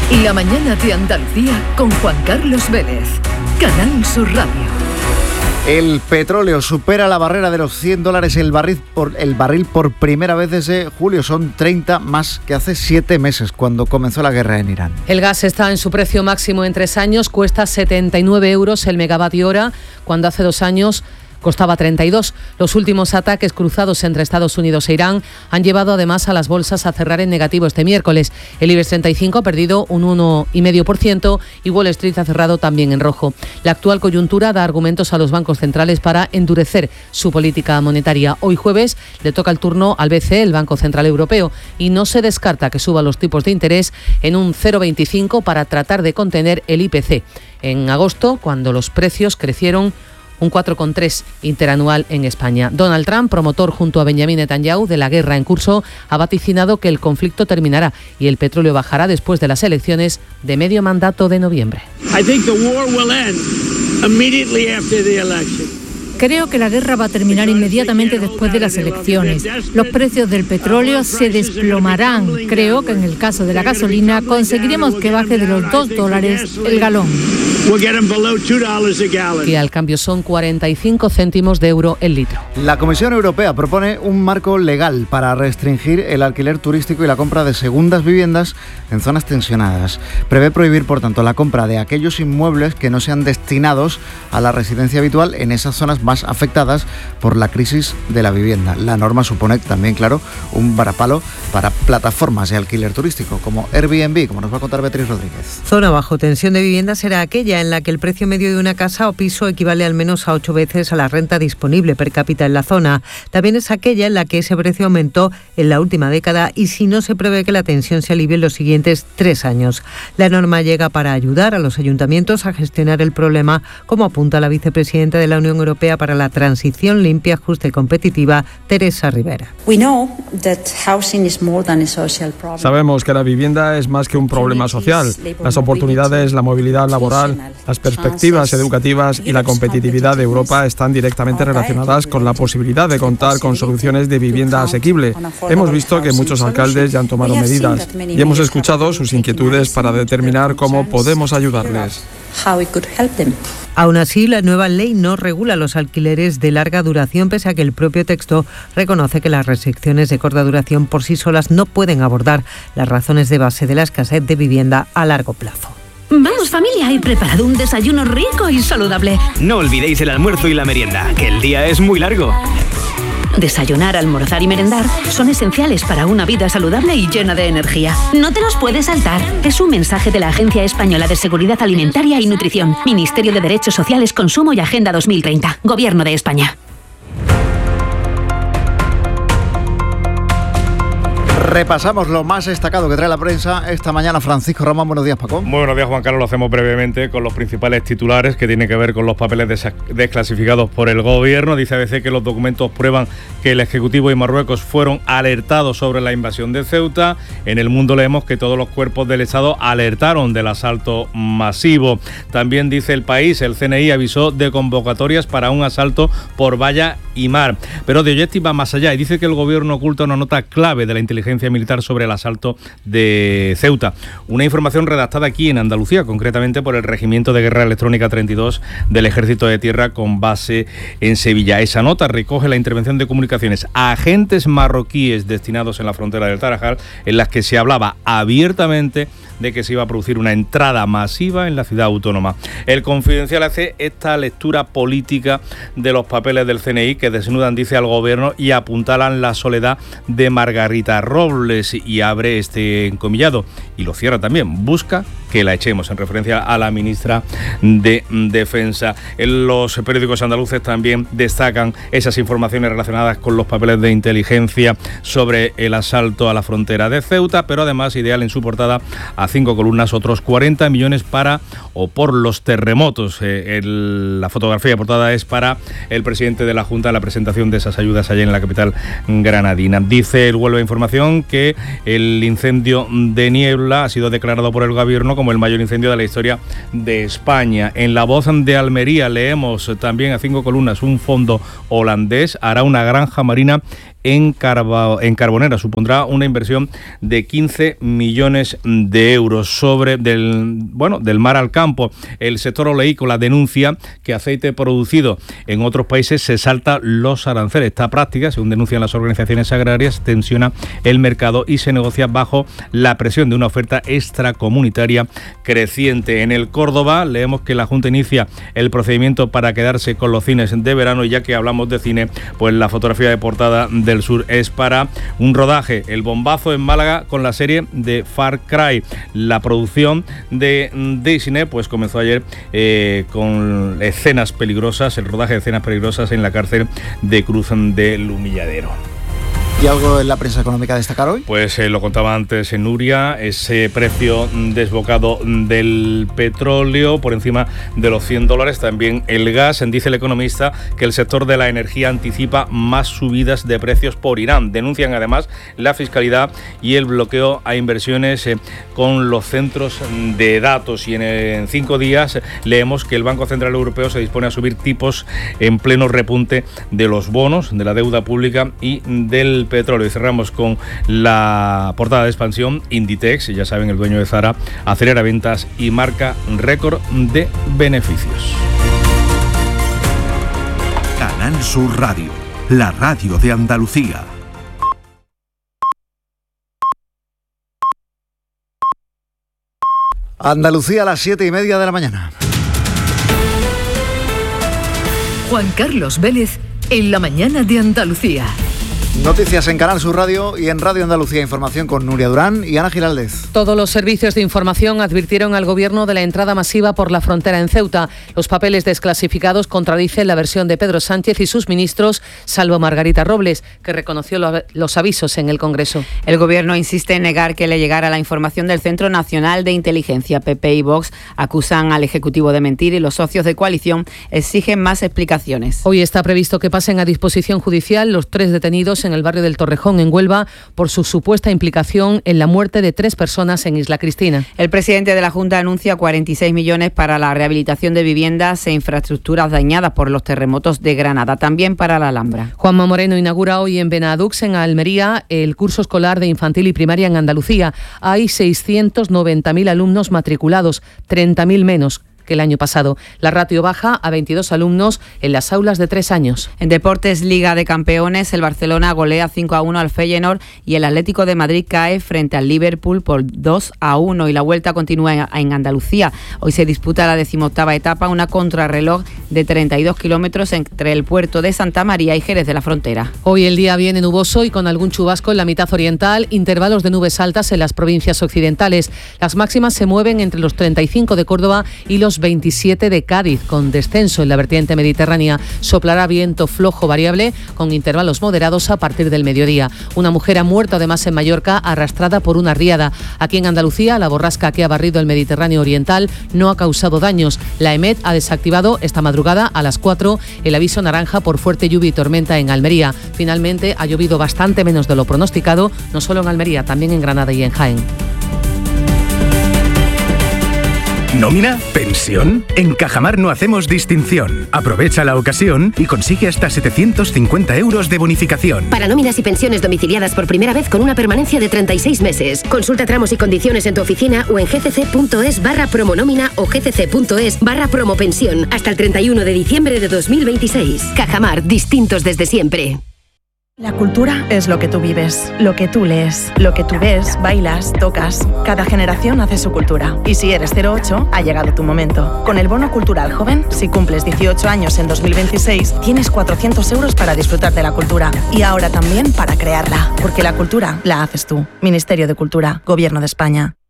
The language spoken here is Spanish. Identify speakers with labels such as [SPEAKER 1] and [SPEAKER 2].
[SPEAKER 1] La mañana de Andalucía con Juan Carlos Vélez. Canal Sur Radio.
[SPEAKER 2] El petróleo supera la barrera de los $100 el barril por primera vez desde julio. Son 30 más que hace 7 meses, cuando comenzó la guerra en Irán.
[SPEAKER 3] El gas está en su precio máximo en 3 años, cuesta 79 euros el megavatio hora, cuando hace 2 años costaba 32. Los últimos ataques cruzados entre Estados Unidos e Irán han llevado además a las bolsas a cerrar en negativo este miércoles. El IBEX 35 ha perdido un 1,5% y Wall Street ha cerrado también en rojo. La actual coyuntura da argumentos a los bancos centrales para endurecer su política monetaria. Hoy jueves le toca el turno al BCE, el Banco Central Europeo, y no se descarta que suba los tipos de interés en un 0,25 para tratar de contener el IPC. En agosto, cuando los precios crecieron un 4,3 interanual en España. Donald Trump, promotor junto a Benjamin Netanyahu de la guerra en curso, ha vaticinado que el conflicto terminará y el petróleo bajará después de las elecciones de medio mandato de noviembre.
[SPEAKER 4] Creo que la guerra va a terminar inmediatamente después de las elecciones. Los precios del petróleo se desplomarán. Creo que en el caso de la gasolina conseguiremos que baje de los $2 el galón.
[SPEAKER 3] Y al cambio son 45 céntimos de euro el litro.
[SPEAKER 2] La Comisión Europea propone un marco legal para restringir el alquiler turístico y la compra de segundas viviendas en zonas tensionadas. Prevé prohibir, por tanto, la compra de aquellos inmuebles que no sean destinados a la residencia habitual en esas zonas más afectadas por la crisis de la vivienda. La norma supone también, claro, un varapalo para plataformas de alquiler turístico como Airbnb, como nos va a contar Beatriz Rodríguez.
[SPEAKER 5] Zona bajo tensión de vivienda será aquella en la que el precio medio de una casa o piso equivale al menos a 8 veces a la renta disponible per cápita en la zona. También es aquella en la que ese precio aumentó en la última década y si no se prevé que la tensión se alivie en los siguientes 3 años. La norma llega para ayudar a los ayuntamientos a gestionar el problema, como apunta la vicepresidenta de la Unión Europea para la Transición Limpia, Justa y Competitiva, Teresa Rivera.
[SPEAKER 6] Sabemos que la vivienda es más que un problema social. Las oportunidades, la movilidad laboral, las perspectivas educativas y la competitividad de Europa están directamente relacionadas con la posibilidad de contar con soluciones de vivienda asequible. Hemos visto que muchos alcaldes ya han tomado medidas y hemos escuchado sus inquietudes para determinar cómo podemos ayudarles.
[SPEAKER 5] Aún así, la nueva ley no regula los alquileres de larga duración, pese a que el propio texto reconoce que las restricciones de corta duración por sí solas no pueden abordar las razones de base de la escasez de vivienda a largo plazo.
[SPEAKER 7] Vamos familia, he preparado un desayuno rico y saludable.
[SPEAKER 8] No olvidéis el almuerzo y la merienda, que el día es muy largo.
[SPEAKER 7] Desayunar, almorzar y merendar son esenciales para una vida saludable y llena de energía. No te los puedes saltar. Es un mensaje de la Agencia Española de Seguridad Alimentaria y Nutrición, Ministerio de Derechos Sociales, Consumo y Agenda 2030, Gobierno de España.
[SPEAKER 2] Repasamos lo más destacado que trae la prensa esta mañana. Francisco Ramón, buenos días, Paco.
[SPEAKER 9] Muy buenos días, Juan Carlos. Lo hacemos brevemente con los principales titulares que tienen que ver con los papeles desclasificados por el Gobierno. Dice ABC que los documentos prueban que el Ejecutivo y Marruecos fueron alertados sobre la invasión de Ceuta. En El Mundo leemos que todos los cuerpos del Estado alertaron del asalto masivo. También dice El País, el CNI avisó de convocatorias para un asalto por valla y mar. Pero The Objective va más allá y dice que el Gobierno oculta una nota clave de la inteligencia militar sobre el asalto de Ceuta. Una información redactada aquí en Andalucía, concretamente por el Regimiento de Guerra Electrónica 32 del Ejército de Tierra con base en Sevilla. Esa nota recoge la intervención de comunicaciones a agentes marroquíes destinados en la frontera del Tarajal, en las que se hablaba abiertamente de que se iba a producir una entrada masiva en la ciudad autónoma. El Confidencial hace esta lectura política de los papeles del CNI que desnudan, dice, al Gobierno y apuntalan la soledad de Margarita Robles y abre este encomillado y lo cierra también. Busca que la echemos, en referencia a la ministra de Defensa. En los periódicos andaluces también destacan esas informaciones relacionadas con los papeles de inteligencia sobre el asalto a la frontera de Ceuta, pero además Ideal en su portada a 5 columnas otros 40 millones para o por los terremotos. La fotografía de portada es para el presidente de la Junta en la presentación de esas ayudas allá en la capital granadina. Dice el Huelva Información que el incendio de Niebla ha sido declarado por el Gobierno como el mayor incendio de la historia de España. En La Voz de Almería leemos también a 5 columnas: un fondo holandés hará una granja marina en Carbonera. Supondrá una inversión de 15 millones de euros. Del mar al campo, el sector oleícola denuncia que aceite producido en otros países se salta los aranceles. Esta práctica, según denuncian las organizaciones agrarias, tensiona el mercado y se negocia bajo la presión de una oferta extracomunitaria creciente. En el Córdoba leemos que la Junta inicia el procedimiento para quedarse con los cines de verano, y ya que hablamos de cine, pues la fotografía de portada del Sur es para un rodaje, El Bombazo, en Málaga, con la serie de Far Cry. La producción de Disney pues comenzó ayer con escenas peligrosas, el rodaje de escenas peligrosas en la cárcel de Cruz del Humilladero.
[SPEAKER 2] ¿Y algo en la prensa económica a destacar hoy?
[SPEAKER 9] Pues lo contaba antes en Nuria, ese precio desbocado del petróleo por encima de los $100, también el gas. Dice el economista que el sector de la energía anticipa más subidas de precios por Irán. Denuncian además la fiscalidad y el bloqueo a inversiones con los centros de datos. Y en 5 días leemos que el Banco Central Europeo se dispone a subir tipos en pleno repunte de los bonos, de la deuda pública y del petróleo. Y cerramos con la portada de expansión. Inditex, ya saben, el dueño de Zara, acelera ventas y marca récord de beneficios.
[SPEAKER 10] Canal Sur Radio, la radio de Andalucía.
[SPEAKER 2] Andalucía a las 7:30 de la mañana.
[SPEAKER 1] Juan Carlos Vélez en la mañana de Andalucía.
[SPEAKER 2] Noticias en Canal Sur Radio y en Radio Andalucía. Información con Nuria Durán y Ana Giraldez.
[SPEAKER 3] Todos los servicios de información advirtieron al Gobierno de la entrada masiva por la frontera en Ceuta. Los papeles desclasificados contradicen la versión de Pedro Sánchez y sus ministros, salvo Margarita Robles, que reconoció los avisos en el Congreso.
[SPEAKER 11] El Gobierno insiste en negar que le llegara la información del Centro Nacional de Inteligencia. PP y Vox acusan al Ejecutivo de mentir y los socios de coalición exigen más explicaciones.
[SPEAKER 3] Hoy está previsto que pasen a disposición judicial los 3 detenidos en el barrio del Torrejón, en Huelva, por su supuesta implicación en la muerte de 3 personas en Isla Cristina.
[SPEAKER 11] El presidente de la Junta anuncia 46 millones para la rehabilitación de viviendas e infraestructuras dañadas por los terremotos de Granada, también para la Alhambra.
[SPEAKER 3] Juanma Moreno inaugura hoy en Benadux, en Almería, el curso escolar de infantil y primaria en Andalucía. Hay 690.000 alumnos matriculados, 30.000 menos que el año pasado. La ratio baja a 22 alumnos en las aulas de 3 años.
[SPEAKER 11] En deportes, Liga de Campeones, el Barcelona golea 5-1 al Feyenoord y el Atlético de Madrid cae frente al Liverpool por 2-1. Y la vuelta continúa en Andalucía. Hoy se disputa la 18ª etapa, una contrarreloj de 32 kilómetros entre el puerto de Santa María y Jerez de la Frontera.
[SPEAKER 3] Hoy el día viene nuboso y con algún chubasco en la mitad oriental, intervalos de nubes altas en las provincias occidentales. Las máximas se mueven entre los 35 de Córdoba y los 27 de Cádiz, con descenso en la vertiente mediterránea. Soplará viento flojo variable con intervalos moderados a partir del mediodía. Una mujer ha muerto además en Mallorca arrastrada por una riada. Aquí en Andalucía, la borrasca que ha barrido el Mediterráneo oriental no ha causado daños. La EMET ha desactivado esta madrugada a las 4 el aviso naranja por fuerte lluvia y tormenta en Almería. Finalmente ha llovido bastante menos de lo pronosticado, no solo en Almería, también en Granada y en Jaén.
[SPEAKER 12] ¿Nómina? ¿Pensión? En Cajamar no hacemos distinción. Aprovecha la ocasión y consigue hasta 750 euros de bonificación.
[SPEAKER 13] Para nóminas y pensiones domiciliadas por primera vez con una permanencia de 36 meses. Consulta tramos y condiciones en tu oficina o en gcc.es/promonómina o gcc.es/promopensión hasta el 31 de diciembre de 2026. Cajamar, distintos desde siempre.
[SPEAKER 14] La cultura es lo que tú vives, lo que tú lees, lo que tú ves, bailas, tocas. Cada generación hace su cultura. Y si eres 08, ha llegado tu momento. Con el Bono Cultural Joven, si cumples 18 años en 2026, tienes 400 euros para disfrutar de la cultura. Y ahora también para crearla. Porque la cultura la haces tú. Ministerio de Cultura, Gobierno de España.